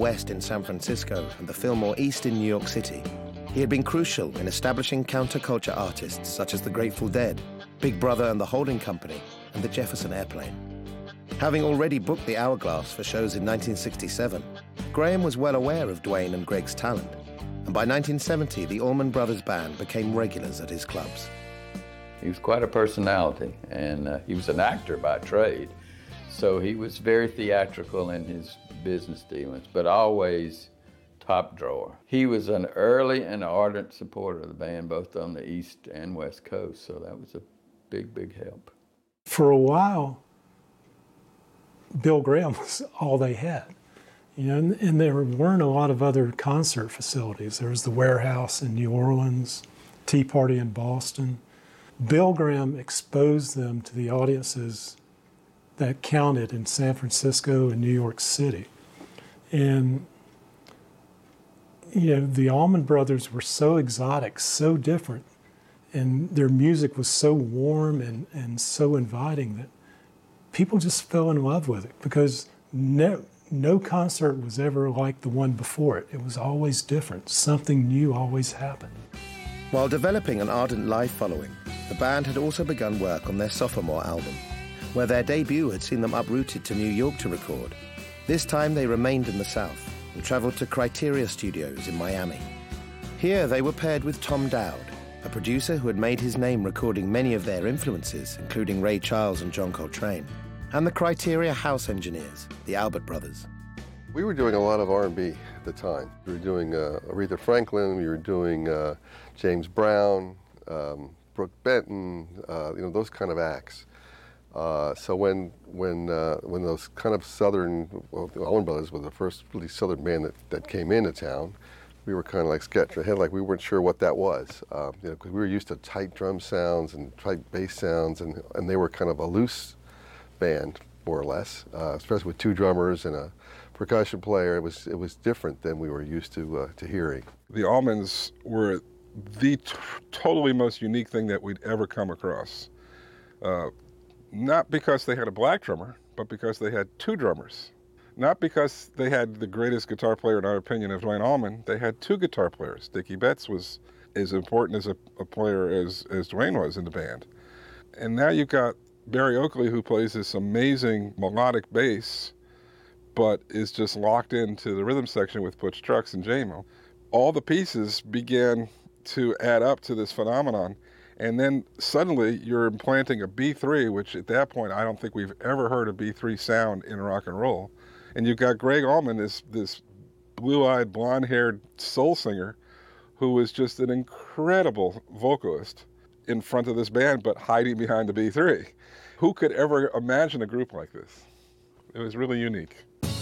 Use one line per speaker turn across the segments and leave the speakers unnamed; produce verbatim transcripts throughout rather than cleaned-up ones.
West in San Francisco and the Fillmore East in New York City, he had been crucial in establishing counterculture artists such as the Grateful Dead, Big Brother and the Holding Company, and the Jefferson Airplane. Having already booked the Hourglass for shows in nineteen sixty-seven, Graham was well aware of Duane and Greg's talent, and by nineteen seventy, the Allman Brothers Band became regulars at his clubs.
He was quite a personality, and uh, he was an actor by trade, so he was very theatrical in his business dealings, but always top drawer. He was an early and ardent supporter of the band, both on the East and West Coast, so that was a big, big help.
For a while, Bill Graham was all they had. You know, and, and there weren't a lot of other concert facilities. There was the Warehouse in New Orleans, Tea Party in Boston. Bill Graham exposed them to the audiences that counted in San Francisco and New York City. And, you know, the Allman Brothers were so exotic, so different, and their music was so warm and, and so inviting that people just fell in love with it, because no, no concert was ever like the one before it. It was always different. Something new always happened.
While developing an ardent live following, the band had also begun work on their sophomore album, where their debut had seen them uprooted to New York to record. This time they remained in the South and traveled to Criteria Studios in Miami. Here they were paired with Tom Dowd, a producer who had made his name recording many of their influences, including Ray Charles and John Coltrane, and the Criteria House Engineers, the Albert Brothers.
We were doing a lot of R and B at the time. We were doing uh, Aretha Franklin, we were doing uh, James Brown, um, Brooke Benton, uh, you know, those kind of acts. Uh, so when when uh, when those kind of southern, well, the Allman Brothers were the first really southern band that, that came into town, we were kind of like sketching ahead, like we weren't sure what that was, uh, you know, because we were used to tight drum sounds and tight bass sounds, and and they were kind of a loose band, more or less, uh, especially with two drummers and a percussion player. It was it was different than we were used to uh, to hearing.
The Allmans were the t totally most unique thing that we'd ever come across. Uh, not because they had a black drummer, but because they had two drummers. Not because they had the greatest guitar player, in our opinion, of Duane Allman. They had two guitar players. Dickie Betts was as important as a, a player as, as Duane was in the band. And now you've got Barry Oakley, who plays this amazing melodic bass, but is just locked into the rhythm section with Butch Trucks and J M O. All the pieces began to add up to this phenomenon, and then suddenly you're implanting a B three, which at that point I don't think we've ever heard a B three sound in rock and roll. And you've got Gregg Allman, this, this blue-eyed, blonde-haired soul singer, who was just an incredible vocalist in front of this band, but hiding behind the B three. Who could ever imagine a group like this? It was really unique.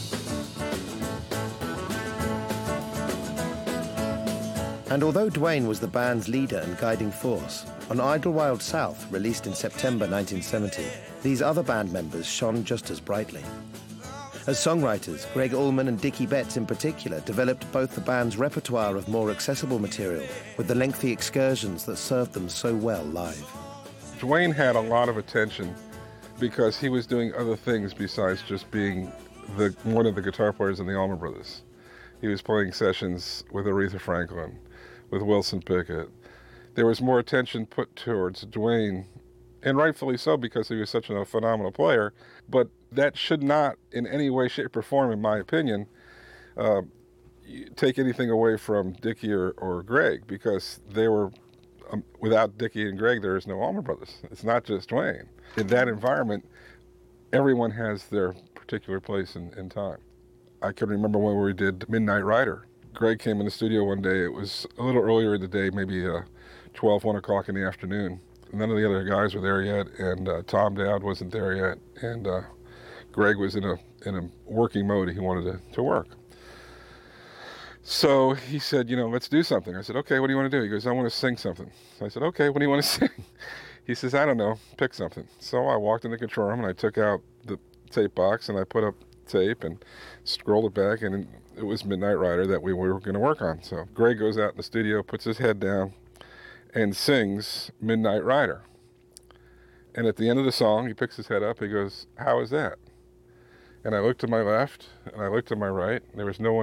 And although Duane was the band's leader and guiding force, on Idlewild South, released in September nineteen seventy, these other band members shone just as brightly. As songwriters, Gregg Allman and Dickie Betts in particular developed both the band's repertoire of more accessible material with the lengthy excursions that served them so well live.
Duane had a lot of attention because he was doing other things besides just being the, one of the guitar players in the Allman Brothers. He was playing sessions with Aretha Franklin, with Wilson Pickett. There was more attention put towards Duane, and rightfully so, because he was such a phenomenal player, but that should not in any way, shape, or form, in my opinion, uh, take anything away from Dickie or, or Gregg, because they were, um, without Dickie and Gregg, there is no Allman Brothers. It's not just Duane. In that environment, everyone has their particular place in, in time. I can remember when we did Midnight Rider. Gregg came in the studio one day. It was a little earlier in the day, maybe uh, twelve, one o'clock in the afternoon. None of the other guys were there yet, and uh, Tom Dowd wasn't there yet, and uh, Gregg was in a in a working mode. He wanted to, to work. So he said, you know, let's do something. I said, okay, what do you want to do? He goes, I want to sing something. So I said, okay, what do you want to sing? He says, I don't know, pick something. So I walked in the control room and I took out the tape box and I put up tape and scrolled it back, and it was Midnight Rider that we were going to work on. So Gregg goes out in the studio, puts his head down, and sings Midnight Rider. And at the end of the song, he picks his head up, he goes, how is that? And I looked to my left, and I looked to my right, and there was no one